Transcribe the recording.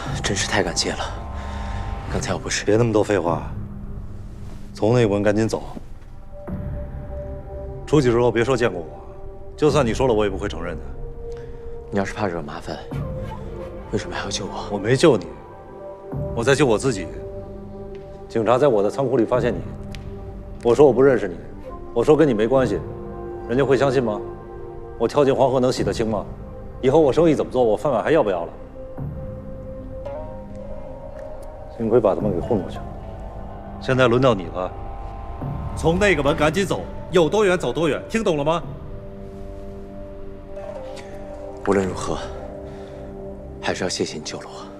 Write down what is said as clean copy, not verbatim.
真是太感谢了。刚才要不是…… 别那么多废话，从那关赶紧走。出去之后别说见过我，就算你说了，我也不会承认的。 你要是怕惹麻烦，为什么还要救我？ 我没救你，我在救我自己。警察在我的仓库里发现你，我说我不认识你，我说跟你没关系，人家会相信吗？我跳进黄河能洗得清吗？以后我生意怎么做？我饭碗还要不要了？幸亏把他们给混过去了。现在轮到你了，从那个门赶紧走，有多远走多远，听懂了吗？ 无论如何，还是要谢谢你救了我。